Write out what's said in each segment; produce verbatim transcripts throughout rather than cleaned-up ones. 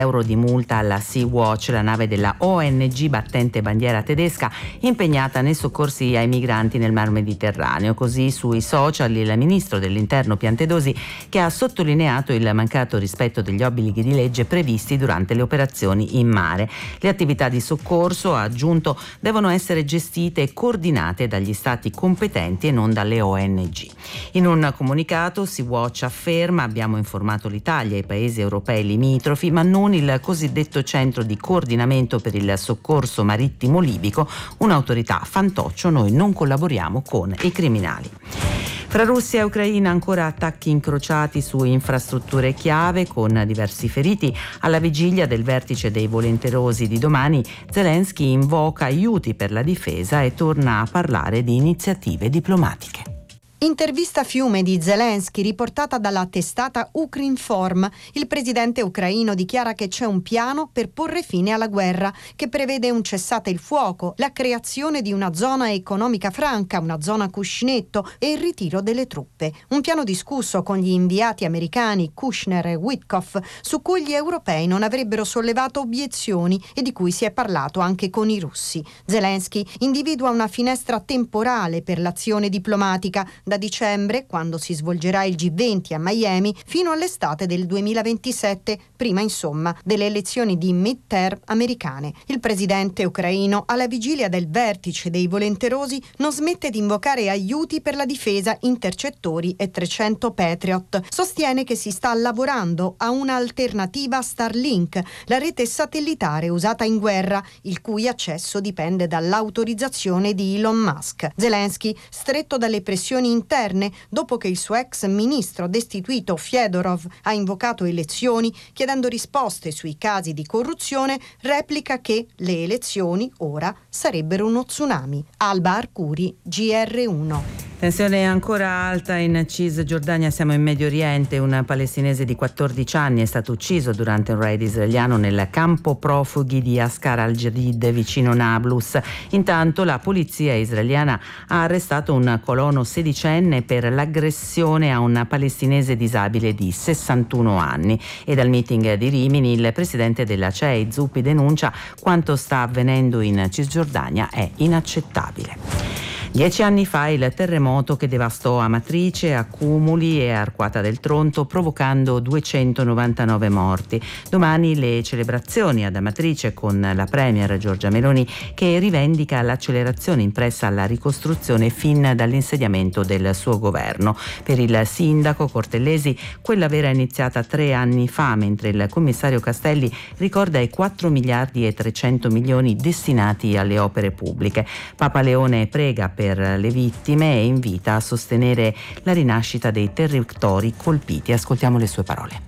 euro di multa alla Sea-Watch, la nave della O N G battente bandiera tedesca impegnata nei soccorsi ai migranti nel Mar Mediterraneo. Così sui social il ministro dell'Interno Piantedosi, che ha sottolineato il mancato rispetto degli obblighi di legge previsti durante le operazioni in mare. Le attività di soccorso, ha aggiunto, devono essere gestite e coordinate dagli stati competenti e non dalle O N G. In un comunicato Sea-Watch afferma: abbiamo informato l'Italia e i paesi europei limitrofi, ma non il cosiddetto centro di coordinamento per il soccorso marittimo libico, un'autorità fantoccio, noi non collaboriamo con i criminali. Fra Russia e Ucraina ancora attacchi incrociati su infrastrutture chiave, con diversi feriti. Alla vigilia del vertice dei volenterosi di domani, Zelensky invoca aiuti per la difesa e torna a parlare di iniziative diplomatiche. Intervista fiume di Zelensky riportata dalla testata Ukrinform. Il presidente ucraino dichiara che c'è un piano per porre fine alla guerra, che prevede un cessate il fuoco, la creazione di una zona economica franca, una zona cuscinetto e il ritiro delle truppe. Un piano discusso con gli inviati americani Kushner e Witkoff, su cui gli europei non avrebbero sollevato obiezioni e di cui si è parlato anche con i russi. Zelensky individua una finestra temporale per l'azione diplomatica da dicembre, quando si svolgerà il G venti a Miami, fino all'estate del duemilaventisette, prima insomma delle elezioni di midterm americane. Il presidente ucraino, alla vigilia del vertice dei volenterosi, non smette di invocare aiuti per la difesa, intercettori e trecento Patriot. Sostiene che si sta lavorando a un'alternativa a Starlink, la rete satellitare usata in guerra, il cui accesso dipende dall'autorizzazione di Elon Musk. Zelensky, stretto dalle pressioni interne dopo che il suo ex ministro destituito Fedorov ha invocato elezioni chiedendo risposte sui casi di corruzione, replica che le elezioni ora sarebbero uno tsunami. Alba Arcuri, G R uno. Tensione ancora alta in Cisgiordania, siamo in Medio Oriente. Un palestinese di quattordici anni è stato ucciso durante un raid israeliano nel campo profughi di Ascar al-Jadid vicino Nablus. Intanto la polizia israeliana ha arrestato un colono sedicenne per l'aggressione a un palestinese disabile di sessantuno anni. E dal meeting di Rimini il presidente della C E I Zuppi denuncia: quanto sta avvenendo in Cisgiordania è inaccettabile. Dieci anni fa il terremoto che devastò Amatrice, Accumuli e Arquata del Tronto, provocando duecentonovantanove morti. Domani le celebrazioni ad Amatrice con la premier Giorgia Meloni, che rivendica l'accelerazione impressa alla ricostruzione fin dall'insediamento del suo governo. Per il sindaco Cortellesi quella vera è iniziata tre anni fa, mentre il commissario Castelli ricorda i quattro miliardi e trecento milioni destinati alle opere pubbliche. Papa Leone prega per per le vittime e invita a sostenere la rinascita dei territori colpiti. Ascoltiamo le sue parole.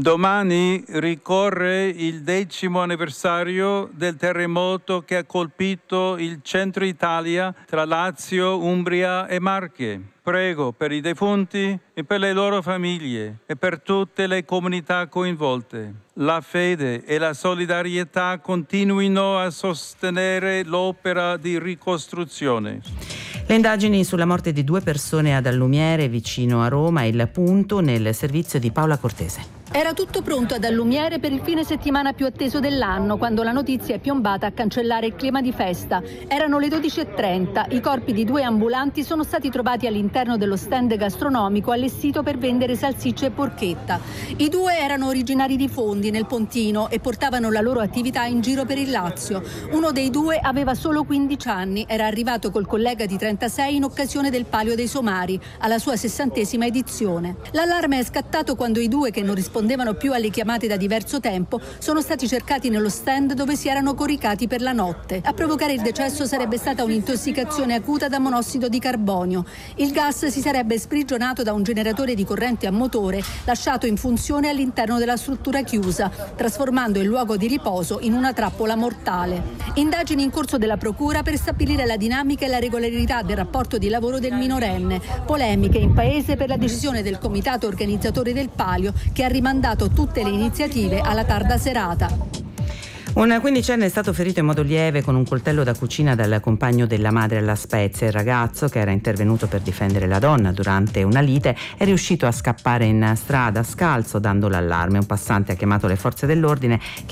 Domani ricorre il decimo anniversario del terremoto che ha colpito il centro Italia tra Lazio, Umbria e Marche. Prego per i defunti e per le loro famiglie e per tutte le comunità coinvolte. La fede e la solidarietà continuino a sostenere l'opera di ricostruzione. Le indagini sulla morte di due persone ad Allumiere, vicino a Roma, il punto nel servizio di Paola Cortese. Era tutto pronto ad Allumiere per il fine settimana più atteso dell'anno, quando la notizia è piombata a cancellare il clima di festa. Erano le dodici e trenta, i corpi di due ambulanti sono stati trovati all'interno dello stand gastronomico allestito per vendere salsicce e porchetta. I due erano originari di Fondi, nel Pontino, e portavano la loro attività in giro per il Lazio. Uno dei due aveva solo quindici anni, era arrivato col collega di trentasei in occasione del Palio dei Somari, alla sua sessantesima edizione. L'allarme è scattato quando i due, che non rispondevano più alle chiamate da diverso tempo, sono stati cercati nello stand dove si erano coricati per la notte. A provocare il decesso sarebbe stata un'intossicazione acuta da monossido di carbonio. Il gas si sarebbe sprigionato da un generatore di corrente a motore lasciato in funzione all'interno della struttura chiusa, trasformando il luogo di riposo in una trappola mortale. Indagini in corso della procura per stabilire la dinamica e la regolarità del rapporto di lavoro del minorenne. Polemiche in paese per la decisione del comitato organizzatore del Palio, che ha rimandato tutte le iniziative alla tarda serata. Un quindicenne è stato ferito in modo lieve con un coltello da cucina dal compagno della madre alla Spezia. Il ragazzo, che era intervenuto per difendere la donna durante una lite, è riuscito a scappare in strada scalzo dando l'allarme. Un passante ha chiamato le forze dell'ordine, che